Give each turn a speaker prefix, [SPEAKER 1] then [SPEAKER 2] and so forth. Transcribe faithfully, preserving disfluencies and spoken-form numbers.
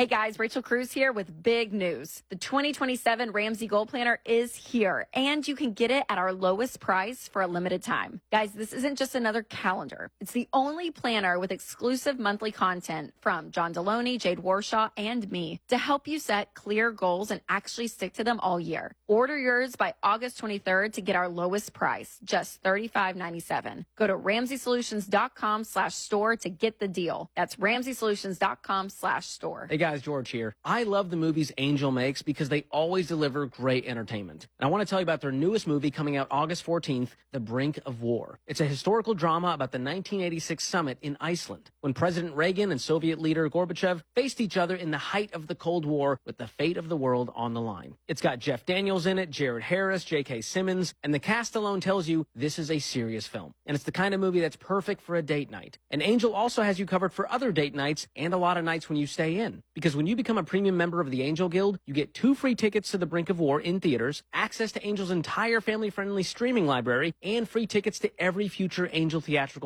[SPEAKER 1] Hey guys, Rachel Cruz here with big news. The twenty twenty-seven Ramsey Gold Planner is here, and you can get it at our lowest price for a limited time. Guys, this isn't just another calendar. It's the only planner with exclusive monthly content from John Deloney, Jade Warshaw, and me to help you set clear goals and actually stick to them all year. Order yours by August twenty-third to get our lowest price, just thirty-five ninety-seven. Go to ramsey solutions dot com slash store to get the deal. That's ramsey solutions dot com slash store.
[SPEAKER 2] Hey guys, George here. I love the movies Angel makes because they always deliver great entertainment. And I want to tell you about their newest movie coming out August fourteenth, The Brink of War. It's a historical drama about the nineteen eighty-six summit in Iceland, when President Reagan and Soviet leader Gorbachev faced each other in the height of the Cold War with the fate of the world on the line. It's got Jeff Daniels in it, Jared Harris, J K. Simmons, and the cast alone tells you this is a serious film. And it's the kind of movie that's perfect for a date night. And Angel also has you covered for other date nights and a lot of nights when you stay in. Because when you become a premium member of the Angel Guild, you get two free tickets to The Brink of War in theaters, access to Angel's entire family-friendly streaming library, and free tickets to every future Angel theatrical